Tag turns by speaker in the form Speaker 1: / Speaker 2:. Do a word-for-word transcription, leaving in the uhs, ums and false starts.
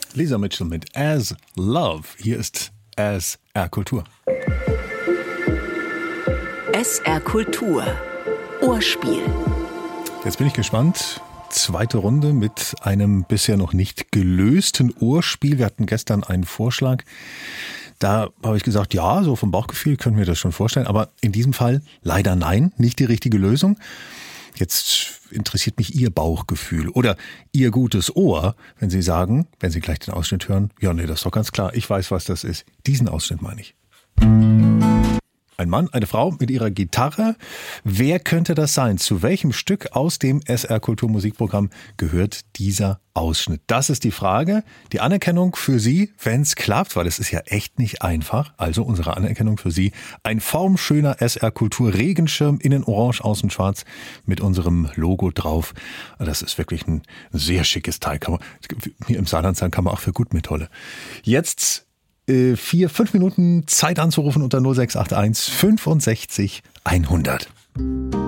Speaker 1: Lisa Mitchell mit As Love. Hier ist S R Kultur.
Speaker 2: S R Kultur. Ohrspiel.
Speaker 1: Jetzt bin ich gespannt. Zweite Runde mit einem bisher noch nicht gelösten Ohrspiel. Wir hatten gestern einen Vorschlag. Da habe ich gesagt, ja, so vom Bauchgefühl können wir das schon vorstellen. Aber in diesem Fall leider nein, nicht die richtige Lösung. Jetzt interessiert mich Ihr Bauchgefühl oder Ihr gutes Ohr, wenn Sie sagen, wenn Sie gleich den Ausschnitt hören, ja, nee, das ist doch ganz klar, ich weiß, was das ist. Diesen Ausschnitt meine ich. Ein Mann, eine Frau mit ihrer Gitarre. Wer könnte das sein? Zu welchem Stück aus dem S R Kultur Musikprogramm gehört dieser Ausschnitt? Das ist die Frage. Die Anerkennung für Sie, wenn es klappt, weil es ist ja echt nicht einfach. Also unsere Anerkennung für Sie. Ein formschöner S R Kultur Regenschirm, innen orange, außen schwarz mit unserem Logo drauf. Das ist wirklich ein sehr schickes Teil. Kann man, hier im Saarland sagen, kann man auch für gut mitholen. Jetzt Vier, fünf Minuten Zeit anzurufen unter null sechs acht eins fünfundsechzig hundert.